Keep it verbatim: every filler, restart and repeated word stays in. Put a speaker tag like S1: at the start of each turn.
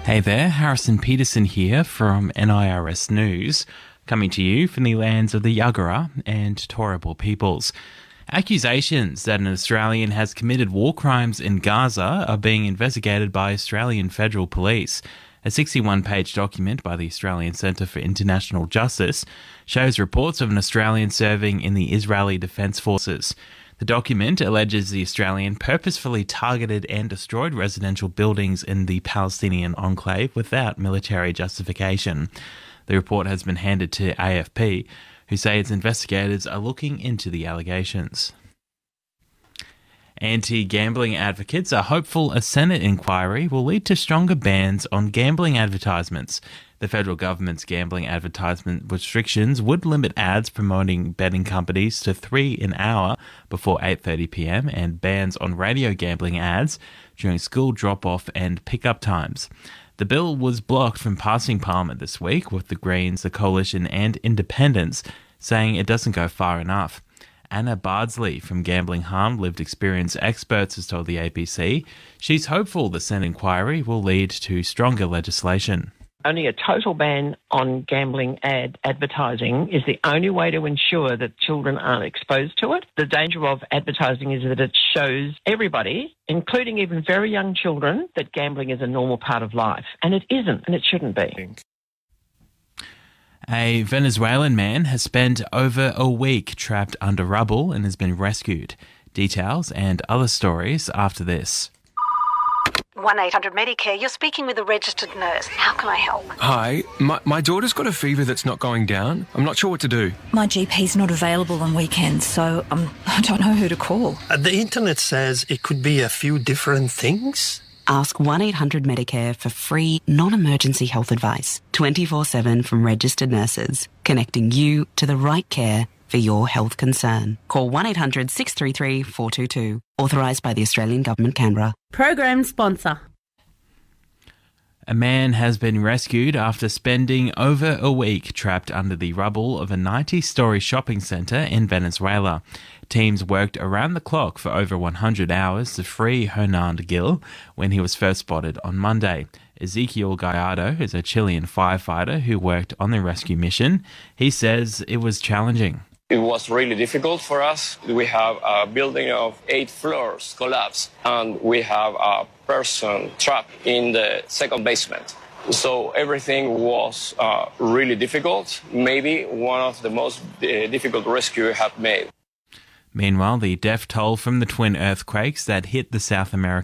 S1: Hey there, Harrison Peterson here from N I R S News, coming to you from the lands of the Yagara and Turrbal peoples. Accusations that an Australian has committed war crimes in Gaza are being investigated by Australian Federal Police. A sixty-one page document by the Australian Centre for International Justice shows reports of an Australian serving in the Israeli Defence Forces. The document alleges the Australian purposefully targeted and destroyed residential buildings in the Palestinian enclave without military justification. The report has been handed to A F P, who say its investigators are looking into the allegations. Anti-gambling advocates are hopeful a Senate inquiry will lead to stronger bans on gambling advertisements. The federal government's gambling advertisement restrictions would limit ads promoting betting companies to three an hour before eight thirty p m and bans on radio gambling ads during school drop-off and pick-up times. The bill was blocked from passing Parliament this week, with the Greens, the Coalition and Independents saying it doesn't go far enough. Anna Bardsley from Gambling Harm Lived Experience Experts has told the A B C she's hopeful the Senate inquiry will lead to stronger legislation.
S2: Only a total ban on gambling ad advertising is the only way to ensure that children aren't exposed to it. The danger of advertising is that it shows everybody, including even very young children, that gambling is a normal part of life. And it isn't, and it shouldn't be.
S1: A Venezuelan man has spent over a week trapped under rubble and has been rescued. Details and other stories after this.
S3: one eight hundred Medicare, you're speaking with a registered nurse. How can I help?
S4: Hi, my, my daughter's got a fever that's not going down. I'm not sure what to do.
S5: My G P's not available on weekends, so um, I don't know who to call.
S6: Uh, the internet says it could be a few different things.
S7: Ask one eight hundred Medicare for free, non-emergency health advice, twenty-four seven from registered nurses, connecting you to the right care for your health concern. Call one eight hundred six three three four two two. Authorised by the Australian Government, Canberra.
S8: Program sponsor.
S1: A man has been rescued after spending over a week trapped under the rubble of a ninety-storey shopping centre in Venezuela. Teams worked around the clock for over one hundred hours to free Hernand Gil when he was first spotted on Monday. Ezequiel Gallardo is a Chilean firefighter who worked on the rescue mission. He says it was challenging.
S9: It was really difficult for us. We have a building of eight floors collapsed, and we have a person trapped in the second basement. So everything was uh, really difficult, maybe one of the most uh, difficult rescue we have made.
S1: Meanwhile, the death toll from the twin earthquakes that hit the South American